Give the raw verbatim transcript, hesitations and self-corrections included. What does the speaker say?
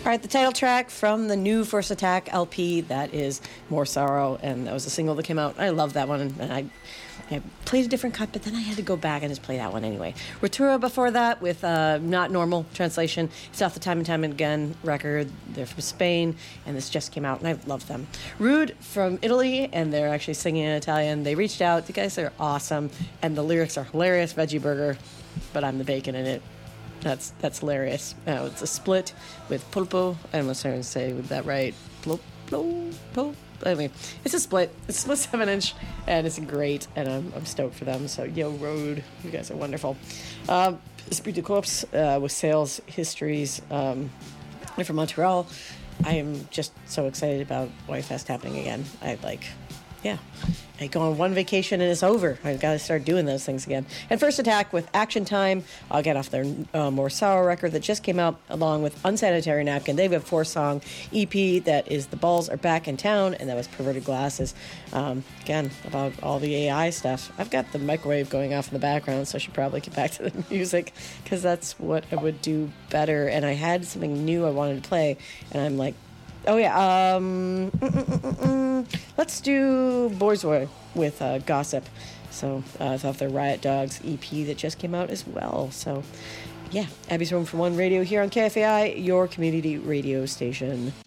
All right, the title track from the new First Attack L P, that is More Sorrow, and that was a single that came out. I love that one, and I, I played a different cut, but then I had to go back and just play that one anyway. Rotura before that with uh, Not Normal translation. It's off the Time and Time Again record. They're from Spain, and this just came out, and I love them. Rude from Italy, and they're actually singing in Italian. They reached out. The guys are awesome, and the lyrics are hilarious. Veggie burger, but I'm the bacon in it. That's that's hilarious. Uh, it's a split with Pulpo. I'm not trying to say that right. Pulpo, Pulpo. I mean, it's a split. It's a split seven inch, and it's great. And I'm I'm stoked for them. So Yo Road, you guys are wonderful. Um, Esprit de Corps uh, with Sales Histories. Um, they're from Montreal. I am just so excited about Y-Fest happening again. I like, yeah. I go on one vacation and it's over. I've got to start doing those things again. And First Attack with Action Time. I'll get off their uh, More Sour record that just came out, along with Unsanitary Napkin. They have a four-song E P that is The Balls Are Back in Town, and that was Perverted Glasses. Um, again, about all the A I stuff. I've got the microwave going off in the background, so I should probably get back to the music, because that's what I would do better. And I had something new I wanted to play, and I'm like, oh, yeah. Um, mm, mm, mm, mm. Let's do Boys Boy with uh, Gossip. So uh, it's off their Riot Dogs E P that just came out as well. So, yeah. Abby's Room for One Radio here on K F A I, your community radio station.